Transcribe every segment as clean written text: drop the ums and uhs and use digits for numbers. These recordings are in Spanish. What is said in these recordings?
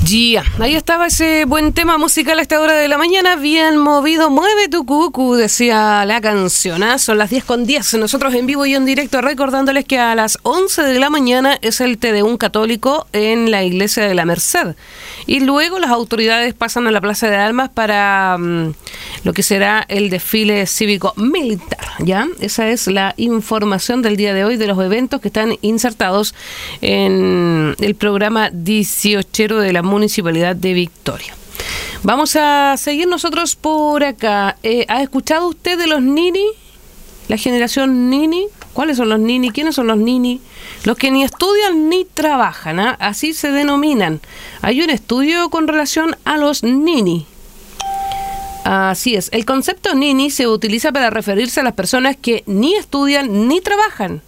Yeah. Ahí estaba ese buen tema musical a esta hora de la mañana, bien movido, mueve tu cucu, decía la canción. Son las 10:10, nosotros en vivo y en directo, recordándoles que a las 11 de la mañana es el Te Deum católico en la iglesia de la Merced. Y luego las autoridades pasan a la Plaza de Armas para lo que será el desfile cívico-militar, ¿ya? Esa es la información del día de hoy de los eventos que están insertados en el programa 18 de la Municipalidad de Victoria. Vamos a seguir nosotros por acá. ¿Ha escuchado usted de los nini? La generación nini. ¿Cuáles son los nini? ¿Quiénes son los nini? Los que ni estudian ni trabajan, ¿eh? Así se denominan. Hay un estudio con relación a los nini. Así es. El concepto nini se utiliza para referirse a las personas que ni estudian ni trabajan.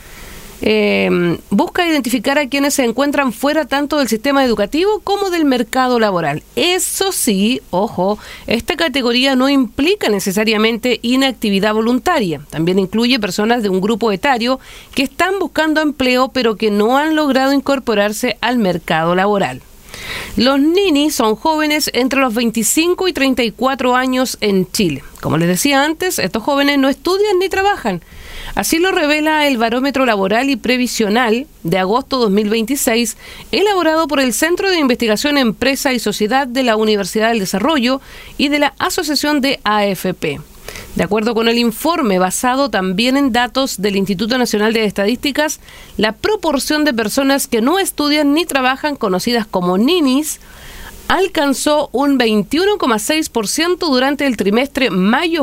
Busca identificar a quienes se encuentran fuera tanto del sistema educativo como del mercado laboral. Eso sí, ojo, esta categoría no implica necesariamente inactividad voluntaria. También incluye personas de un grupo etario que están buscando empleo pero que no han logrado incorporarse al mercado laboral. Los nini son jóvenes entre los 25 y 34 años en Chile. Como les decía antes, estos jóvenes no estudian ni trabajan. Así lo revela el Barómetro Laboral y Previsional de agosto 2026, elaborado por el Centro de Investigación Empresa y Sociedad de la Universidad del Desarrollo y de la Asociación de AFP. De acuerdo con el informe, basado también en datos del Instituto Nacional de Estadísticas, la proporción de personas que no estudian ni trabajan, conocidas como ninis, alcanzó un 21,6% durante el trimestre mayo